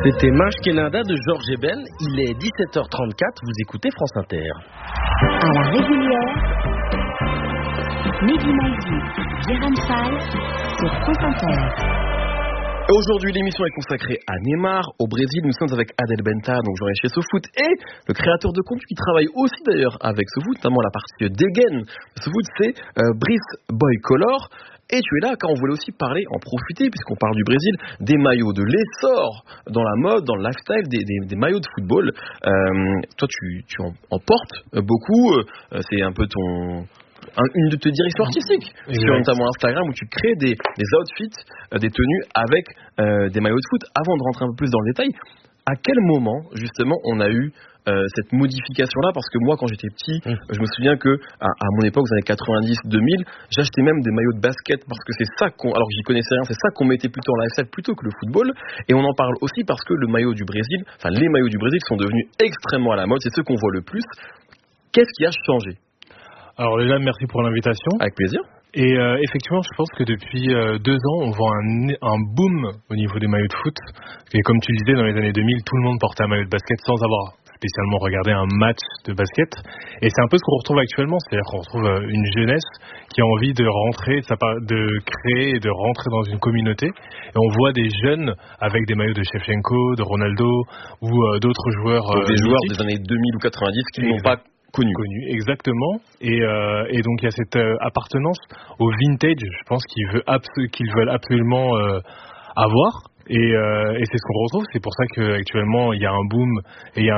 C'était Mashkenada de Georges Eben. Il est 17h34, vous écoutez France Inter. À la régulière, Mehdi Maizi, Guérin Fall sur France Inter. Aujourd'hui, l'émission est consacrée à Neymar. Au Brésil, nous sommes avec Adel Benta, donc journaliste chez SoFoot, et le créateur de contenu qui travaille aussi d'ailleurs avec SoFoot, notamment la partie dégaine de SoFoot, c'est Brice Boycolor. Et tu es là car on voulait aussi parler, en profiter, puisqu'on parle du Brésil, des maillots, de l'essor dans la mode, dans le lifestyle, des maillots de football. Toi, tu en portes beaucoup. C'est un peu une de tes directions artistiques, sur notamment Instagram, où tu crées des outfits, des tenues avec des maillots de foot. Avant de rentrer un peu plus dans le détail, à quel moment, justement, on a eu cette modification-là? Parce que moi, quand j'étais petit, je me souviens que à mon époque, aux années 90-2000, j'achetais même des maillots de basket parce que c'est ça alors que j'y connaissais rien, c'est ça qu'on mettait plutôt en lifestyle plutôt que le football. Et on en parle aussi parce que les maillots du Brésil sont devenus extrêmement à la mode, c'est ceux qu'on voit le plus. Qu'est-ce qui a changé? Alors déjà, merci pour l'invitation. Avec plaisir. Et effectivement, je pense que depuis 2 ans, on voit un boom au niveau des maillots de foot. Et comme tu le disais, dans les années 2000, tout le monde portait un maillot de basket sans avoir spécialement regardé un match de basket. Et c'est un peu ce qu'on retrouve actuellement, c'est-à-dire qu'on retrouve une jeunesse qui a envie de rentrer, de créer et de rentrer dans une communauté. Et on voit des jeunes avec des maillots de Shevchenko, de Ronaldo ou d'autres joueurs. Donc des joueurs des années 2000 ou 90 qui n'ont pas connu, exactement. Et donc il y a cette appartenance au vintage, je pense qu'ils veulent absolument avoir. Et c'est ce qu'on retrouve. C'est pour ça qu'actuellement il y a un boom et il y a